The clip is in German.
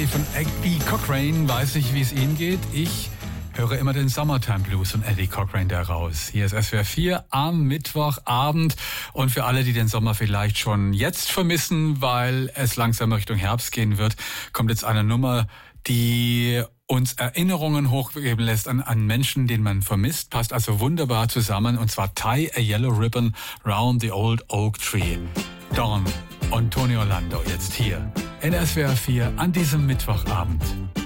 Von Eddie Cochrane weiß ich, wie es Ihnen geht. Ich höre immer den Summertime Blues von Eddie Cochrane da raus. Hier ist SWR 4 am Mittwochabend. Und für alle, die den Sommer vielleicht schon jetzt vermissen, weil es langsam Richtung Herbst gehen wird, kommt jetzt eine Nummer, die uns Erinnerungen hochgeben lässt an Menschen, den man vermisst. Passt also wunderbar zusammen. Und zwar Tie a Yellow Ribbon Round the Old Oak Tree. Dawn und Tony Orlando jetzt hier in SWR 4 an diesem Mittwochabend.